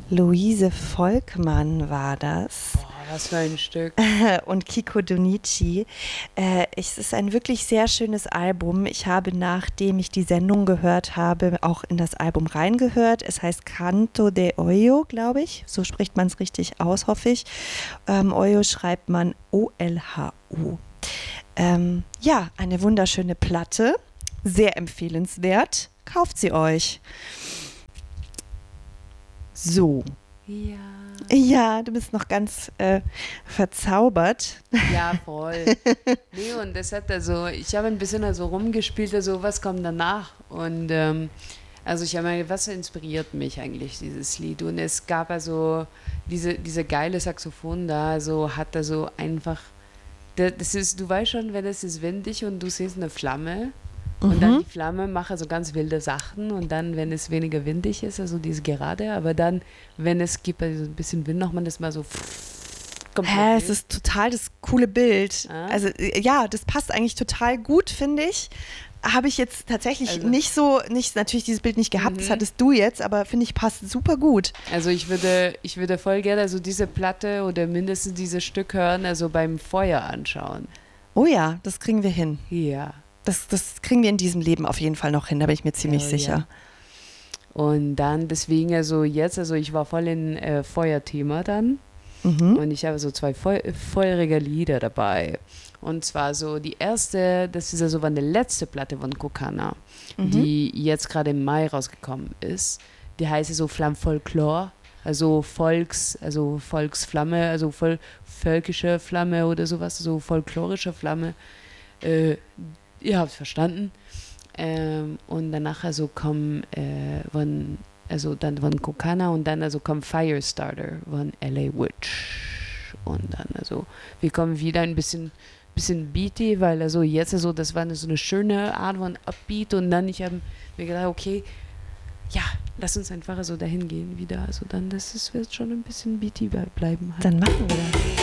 Luise Volkmann war das. Boah, was für ein Stück. Und Kiko Donici. Es ist ein wirklich sehr schönes Album. Ich habe, nachdem ich die Sendung gehört habe, auch in das Album reingehört. Es heißt Canto de Ollo, glaube ich. So spricht man es richtig aus, hoffe ich. Ollo schreibt man O-L-H-O. Ja, eine wunderschöne Platte. Sehr empfehlenswert. Kauft sie euch. So. Ja. Ja, du bist noch ganz verzaubert. Ja, voll. Nee, und das hat also, ich habe ein bisschen also rumgespielt, also was kommt danach? Und also ich habe mir, was inspiriert mich eigentlich, dieses Lied? Und es gab also diese geile Saxophon da, also hat also einfach, das ist, du weißt schon, wenn es ist windig und du siehst eine Flamme. Und dann die Flamme macht also ganz wilde Sachen und dann, wenn es weniger windig ist, also die ist gerade, aber dann, wenn es gibt also ein bisschen Wind, macht man das mal so. Es ist total das coole Bild. Also ja, das passt eigentlich total gut, finde ich. Habe ich jetzt tatsächlich nicht natürlich dieses Bild nicht gehabt, das hattest du jetzt, aber finde ich, passt super gut. Also ich würde voll gerne also diese Platte oder mindestens dieses Stück hören, also beim Feuer anschauen. Oh ja, das kriegen wir hin. Ja. Das kriegen wir in diesem Leben auf jeden Fall noch hin, da bin ich mir ziemlich sicher. Ja. Und dann deswegen, also jetzt, also ich war voll in Feuerthema dann und ich habe so 2 feurige Lieder dabei. Und zwar so die erste, das ist also die letzte Platte von Kokana, die jetzt gerade im Mai rausgekommen ist. Die heißt so Flamme Folklore, also Volksflamme, also völkische Flamme oder sowas, so folklorische Flamme. Ihr habt verstanden. Und danach also kommen dann von Kokana und dann also kommt Firestarter von LA Witch. Und dann also, wir kommen wieder ein bisschen beaty, weil also jetzt also, das war so eine schöne Art von Upbeat und dann ich habe mir gedacht, okay, ja, lass uns einfach so dahin gehen wieder. Also dann, wird schon ein bisschen beaty bleiben. Halt. Dann machen wir das.